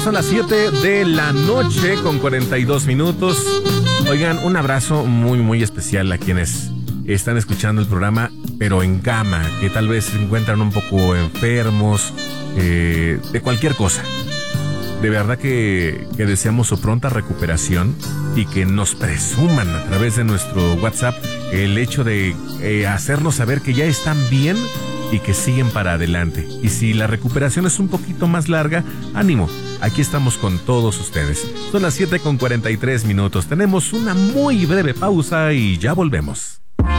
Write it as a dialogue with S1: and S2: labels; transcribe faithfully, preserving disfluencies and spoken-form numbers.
S1: Son las siete de la noche con cuarenta y dos minutos. Oigan, un abrazo muy muy especial a quienes están escuchando el programa, pero en cama, que tal vez se encuentran un poco enfermos, eh, de cualquier cosa. De verdad que, que deseamos su pronta recuperación y que nos presuman a través de nuestro WhatsApp el hecho de eh, hacernos saber que ya están bien y que siguen para adelante. Y si la recuperación es un poquito más larga, ánimo, aquí estamos con todos ustedes. Son las siete con cuarenta y tres minutos, tenemos una muy breve pausa y ya volvemos.